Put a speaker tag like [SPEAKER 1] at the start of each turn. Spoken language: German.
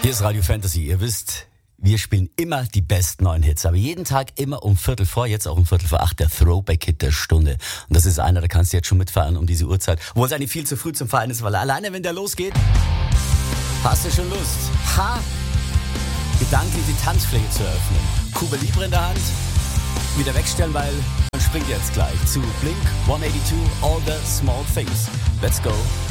[SPEAKER 1] Hier ist Radio Fantasy. Ihr wisst, wir spielen immer die besten neuen Hits. Aber jeden Tag immer um 7:45, jetzt auch um 7:45, der Throwback-Hit der Stunde. Und das ist einer, da kannst du jetzt schon mitfeiern um diese Uhrzeit. Obwohl es eigentlich viel zu früh zum Feiern ist, weil alleine, wenn der losgeht, hast du schon Lust. Gedanklich die Tanzfläche zu öffnen. Cuba Libre in der Hand. Wieder wegstellen, weil man springt jetzt gleich zu Blink 182, All the Small Things. Let's go.